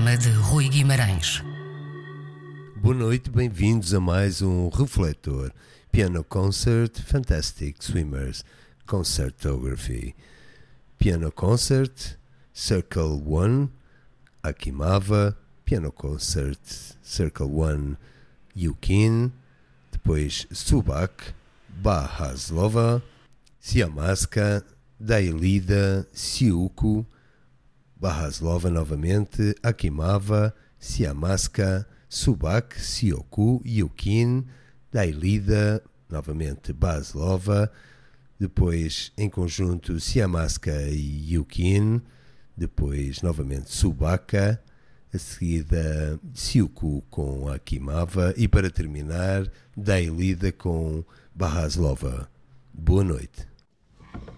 programa de Rui Guimarães. Boa noite, bem-vindos a mais um Refletor. Piano Concert Fantastic Swimmers Concertography. Piano Concert Circle 1 Akimava. Piano Concert Circle 1 Yukin. Depois Subak Bahaslova. Siamaska Dailida Siuku. Bahaslova novamente. Akimava Siamaska Subak, Sioku, Yukin, Dailida, novamente Baslova, depois em conjunto Siamaska e Yukin, depois novamente Subaka, a seguida Siuku com Akimava e para terminar Dailida com Bahaslova. Boa noite.